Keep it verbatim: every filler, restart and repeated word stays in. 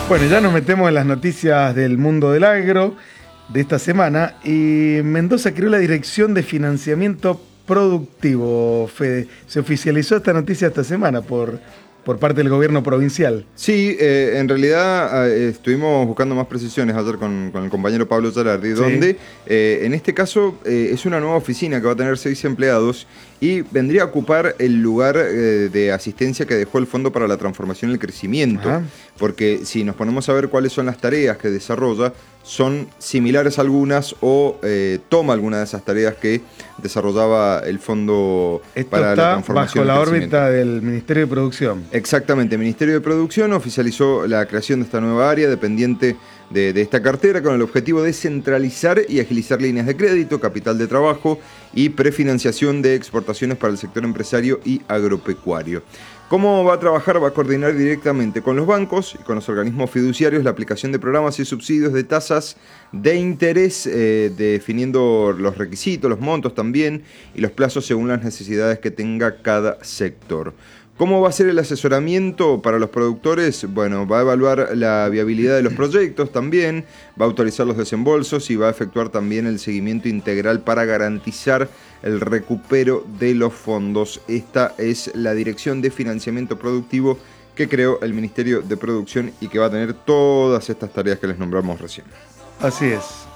Bueno, ya nos metemos en las noticias del mundo del agro de esta semana y Mendoza creó la Dirección de Financiamiento Productivo. Fede, se oficializó esta noticia esta semana por, por parte del gobierno provincial. Sí, eh, en realidad eh, estuvimos buscando más precisiones ayer con, con el compañero Pablo Zalardi, sí. donde eh, en este caso eh, es una nueva oficina que va a tener seis empleados y vendría a ocupar el lugar eh, de asistencia que dejó el Fondo para la Transformación y el Crecimiento. Ajá. Porque si nos ponemos a ver cuáles son las tareas que desarrolla, son similares algunas o eh, toma algunas de esas tareas que desarrollaba el Fondo Esto para está la Transformación bajo y la Crecimiento. órbita del Ministerio de Producción. Exactamente, el Ministerio de Producción oficializó la creación de esta nueva área dependiente de, de esta cartera con el objetivo de centralizar y agilizar líneas de crédito, capital de trabajo y prefinanciación de exportaciones para el sector empresario y agropecuario. ¿Cómo va a trabajar? Va a coordinar directamente con los bancos y con los organismos fiduciarios la aplicación de programas y subsidios de tasas de interés, eh, definiendo los requisitos, los montos también y los plazos según las necesidades que tenga cada sector. ¿Cómo va a ser el asesoramiento para los productores? Bueno, va a evaluar la viabilidad de los proyectos también, va a autorizar los desembolsos y va a efectuar también el seguimiento integral para garantizar el recupero de los fondos. Esta es la Dirección de Financiamiento Productivo que creó el Ministerio de Producción y que va a tener todas estas tareas que les nombramos recién. Así es.